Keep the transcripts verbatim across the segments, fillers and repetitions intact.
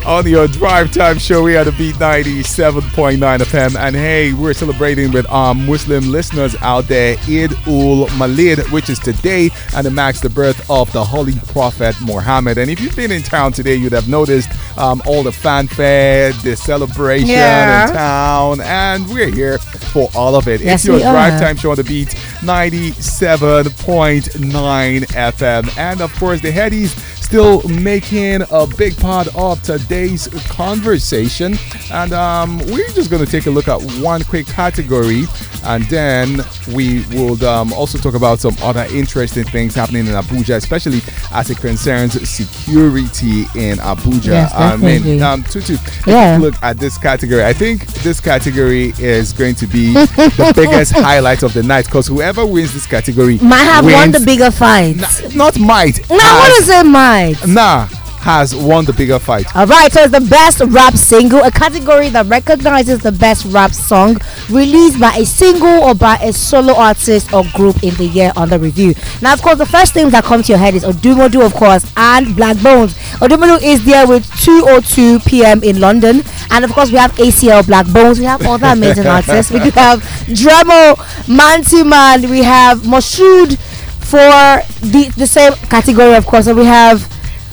on your drive time show. We are the Beat ninety-seven point nine F M, and hey, we're celebrating with our Muslim listeners out there Eid ul Malid, which is today, and it marks the birth of the Holy Prophet Muhammad. And if you've been in town today, you'd have noticed um, all the fanfare, the celebration yeah. in town, and we're here for all of it. Yes, it's your drive are. time show on the Beat ninety-seven point nine F M, and of course the headies still making a big part of today's conversation. And um, we're just going to take a look at one quick category, and then we will um, also talk about some other interesting things happening in Abuja, especially as it concerns security in Abuja. Yes, I mean, um, Tutu, yeah. look at this category. I think this category is going to be the biggest highlight of the night, because whoever wins this category might have wins, won the bigger fight. N- not might. No, I want to say might. Nah, has won the bigger fight. All right, so it's the best rap single, a category that recognizes the best rap song released by a single or by a solo artist or group in the year under review. Now, of course, the first thing that comes to your head is Odumodu, of course, and Black Bones. Odumodu is there with two oh two p.m. in London, and of course, we have A C L, Black Bones. We have other amazing artists. We do have Dremo, Mantiman. We have Moshood for the the same category, of course. And we have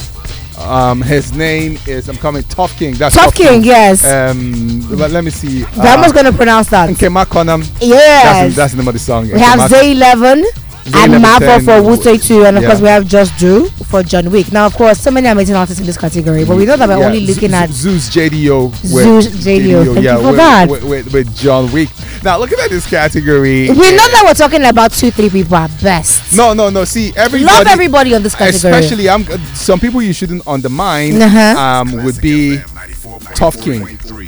um his name is I'm coming Tough King. That's Tough King, King, yes. Um, but let me see. Grandma's uh, gonna pronounce that. Nkema Konam. Yes, that's, that's the name of the song. We have Zay eleven. And Marvel for Wutai two, and of yeah. course we have Just Do for John Wick. Now, of course, so many amazing artists in this category, but we know that we're yeah. only looking Z- at Zeus J D O. Zeus J D O. Thank yeah, you for with, that. With, with, with John Wick. Now, looking at this category, we know that we're talking about two, three people at best. No, no, no. See, everybody, love everybody on this category. Especially, um, some people you shouldn't undermine. Uh-huh. Um, would be Tough King.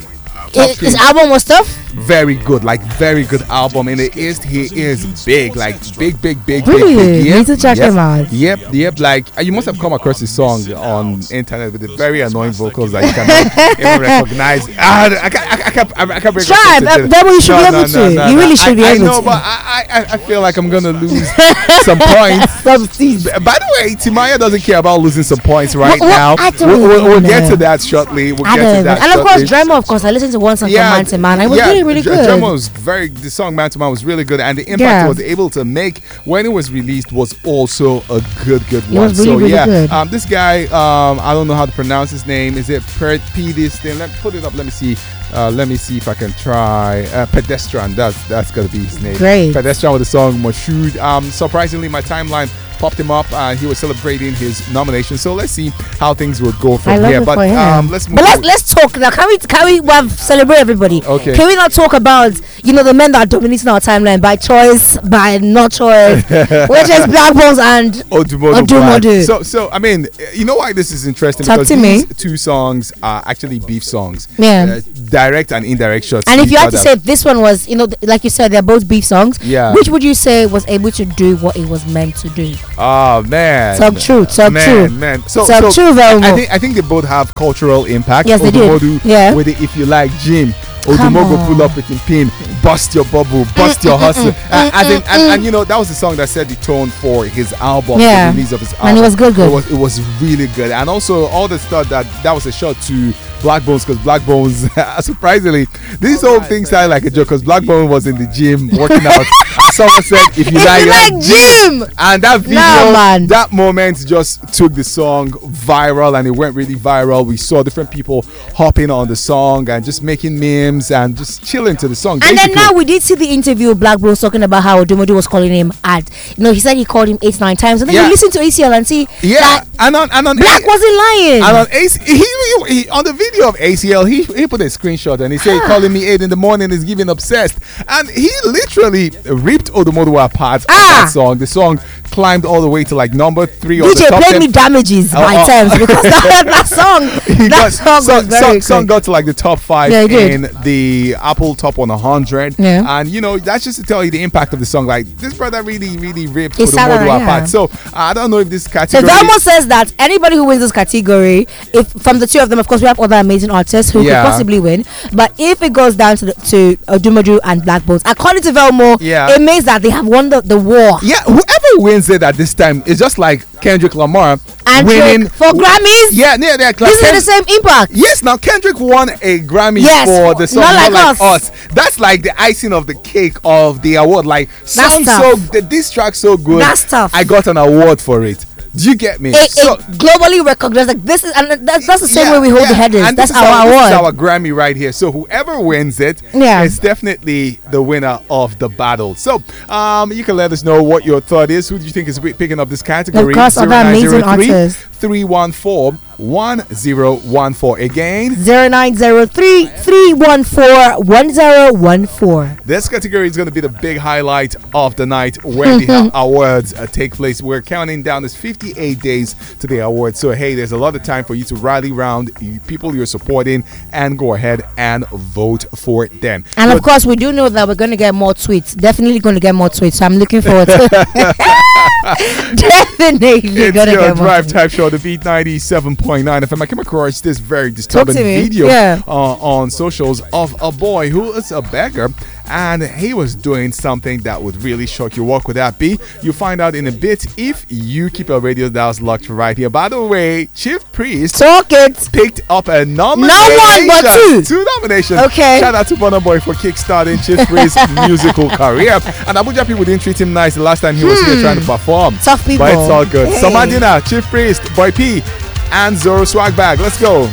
It, his album was tough. Very good, like very good album. In the East, he is big, like big, big, big, really? big, big. Yep, need to check yep, him out. Yep, yep. Like you must have come across his song on internet with the very annoying vocals that you cannot even recognize. Ah, I can't, I can't, I can't bring Try, that, that you should no, be able no, to. No, no, you no. really should I, be able I know, to. but I, I, I feel like I'm gonna lose some points. Some seeds. By the way, Timaya doesn't care about losing some points right well, now. Well, we'll, we'll, we'll get to that shortly. We'll I get to that. And of shortly. course, Dremo. Of course, I listened to one song yeah, from Man to Man. It was yeah, really, really good. Dremo was very. The song Man to Man was really good, and the impact yeah. it was able to make when it was released was also a good, good one. It was really, so really yeah, good. um, this guy, um, I don't know how to pronounce his name. Is it Pert P? This thing? Let me put it up. Let me see. Uh, let me see if I can try uh, Pedestrian. That's that's gonna be his name. Great. Pedestrian with the song Moshood. Um, surprisingly, my timeline popped him up, and he was celebrating his nomination. So let's see how things would go from I love here. it But for him. um, let's move but let's let's talk now. Can we can we well, celebrate everybody? Okay. Can we not talk about you know the men that are dominating our timeline by choice, by not choice, which is Black Bones and Odumodu. Odumodu. So so I mean, you know why this is interesting? Talk because to these me. two songs are actually beef songs. Yeah. Uh, direct and indirect shots. And if you had to other. say if this one was, you know, th- like you said, they're both beef songs. Yeah. Which would you say was able to do what it was meant to do? Oh man. Talk true. Talk man, true. Man, So, talk so true, Velmo. I think I think they both have cultural impact. Yes, they Odumodu do. Yeah. With the If You Like Jim. Come Odumodu on. pull up with him pin, bust your bubble, bust your hustle. Uh, as in, and, and you know that was the song that set the tone for his album, Yeah. the release of his album. And it was good, good. It was, it was really good, and also all the stuff that that was a shot to Black Bones, because Black Bones, surprisingly, this whole thing sounded like a joke because Black Bones was in the gym working out. And someone said, "If you If like, you like like gym," gym. and that video, Nah, man. that moment just took the song viral, and it went really viral. We saw different people hopping on the song and just making memes and just chilling to the song. And basically. then now we did see the interview with Black Bones talking about how Odumodu was calling him ad. You know, he said he called him eight, nine times. And then Yeah. you listen to A C L and see yeah, that and on and on Black A- wasn't lying. And on A C, he, he, he on the video of A C L, he he put a screenshot and he said Ah. calling me eight in the morning is giving obsessed, and he literally ripped Odumodu apart on Ah. that song. The song climbed all the way to like number three on D J the top played ten. me damages Oh, by oh. times because that, that song, He that got, song song, was very song, good. song got to like the top five Yeah, it did. in the Apple Top one hundred. Yeah. And you know, that's just to tell you the impact of the song. Like, this brother really, really ripped He sounded Odumodu like, apart. yeah. So I don't know if this So category. Velmo says that anybody who wins this category, if from the two of them, of course, we have other amazing artists who Yeah. could possibly win. But if it goes down to the, to Odumodu and Black Bones, according to Velmo, Yeah. it means that they have won the, the war. Yeah, whoever wins wins it at this time, it's just like Kendrick Lamar And winning for Grammys. Yeah, yeah, yeah. Like This Ken- is the same impact. Yes, now Kendrick won a Grammy Yes, for the song not Not like Like, us. us. That's like the icing of the cake of the award. Like, sounds tough. so the, this track so good. That's tough. I got an award for it. Do you get me? A, so a globally recognized, like this is, and that's, that's the same yeah, way we hold yeah. the headers. And That's this is our This is award. our Grammy right here. So whoever wins it Yeah. is definitely the winner of the battle. So um, you can let us know what your thought is. Who do you think is wi- picking up this category? Of course, other amazing artists. three one four, one zero one four. Again, Zero nine zero three three one four one zero one four. this category is going to be the big highlight of the night when the awards uh, take place. We're counting down this fifty-eight days to the awards. So, hey, there's a lot of time for you to rally around you- people you're supporting and go ahead and vote for them. And So of course, we do know that we're going to get more tweets. Definitely going to get more tweets. So I'm looking forward to Definitely it's going to your get more Drive tweets. Type Show, the Beat ninety-seven point nine F M. I came across this very disturbing to me. video Yeah. uh, on socials of a boy who is a beggar, and he was doing something that would really shock you. What could that be? You'll find out in a bit if you keep your radio dials locked right here. By the way, Chief Priest Talk it. picked up a nomination. Not one, but two. Two nominations. Okay. Shout out to Burna Boy for kickstarting Chief Priest's musical career. And Abuja people didn't treat him nice the last time he was here trying to perform. Tough people. But it's all good. Hey. Summer dinner, Chief Priest, Boy P, and Zoro Swag Bag. Let's go.